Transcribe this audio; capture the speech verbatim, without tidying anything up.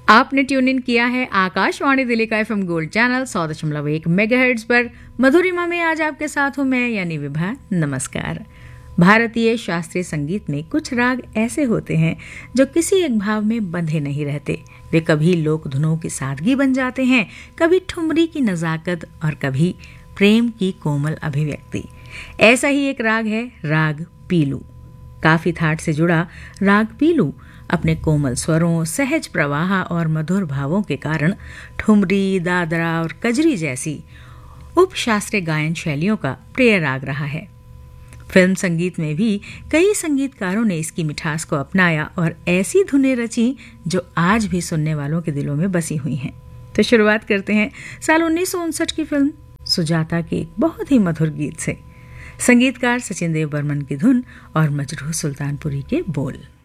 आपने tune in किया है आकाशवाणी दिल्ली का एफएम गोल्ड चैनल सौ दशमलव एक मेगाहर्ट्ज पर। मधुरिमा में आज आपके साथ हूं मैं यानी विभा। नमस्कार। भारतीय शास्त्रीय संगीत में कुछ राग ऐसे होते हैं जो किसी एक भाव में बंधे नहीं रहते। वे कभी लोक धुनों की सादगी बन जाते हैं, कभी ठुमरी की नजाकत और कभी प्रेम की कोमल अभिव्यक्ति। ऐसा ही एक राग है राग पीलू। काफी थाट से जुड़ा राग पीलू अपने कोमल स्वरों, सहज प्रवाह और मधुर भावों के कारण ठुमरी, दादरा और कजरी जैसी उपशास्त्रीय गायन शैलियों का प्रिय राग रहा है। फिल्म संगीत में भी कई संगीतकारों ने इसकी मिठास को अपनाया और ऐसी धुनें रची जो आज भी सुनने वालों के दिलों में बसी हुई हैं। तो शुरुआत करते हैं साल उन्नीस सौ उनसठ की फिल्म सुजाता के एक बहुत ही मधुर गीत से। संगीतकार सचिन देव बर्मन की धुन और मजरूह सुल्तानपुरी के बोल।